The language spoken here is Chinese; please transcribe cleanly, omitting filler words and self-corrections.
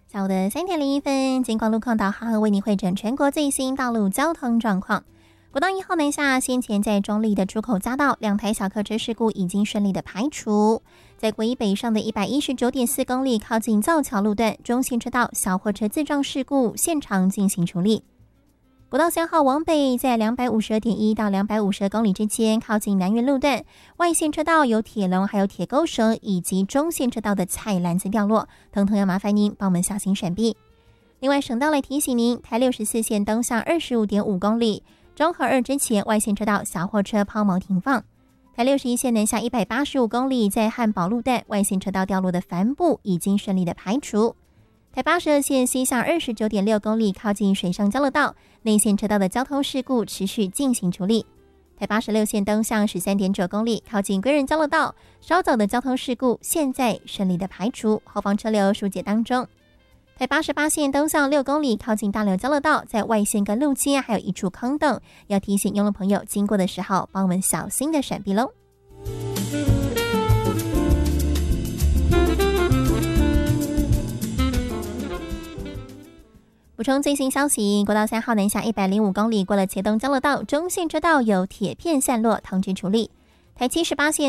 下午的3:01，金光路况导航为您汇整全国最新道路交通状况。国道1号南下，先前在中立的出口匝道2台小客车事故已经顺利的排除。在国一北上的119.4公里，靠近造桥路段中线车道小货车自撞事故现场进行处理。国道3号往北，在252.1到252公里之间，靠近南园路段外线车道有铁笼，还有铁钩绳，以及中线车道的菜篮子掉落，统统要麻烦您帮我们小心闪避。另外，省道来提醒您，台64线东向25.5公里，中和2之前外线车道小货车抛锚停放。台61线南下185公里，在汉宝路段外线车道掉落的帆布已经顺利的排除。台82线西向29.6公里，靠近水上交流道内线车道的交通事故持续进行处理。台86线东向13.9公里，靠近归仁交流道稍早的交通事故现在顺利的排除，后方车流疏解当中。台88线东向6公里，靠近大寮交流道在外线跟路肩还有一处坑洞，要提醒用路朋友经过的时候帮我们小心的闪避咯。补充最新消息，国道3号南下105公里，过了茄东交流道中线车道有铁片散落，通知处理。台78线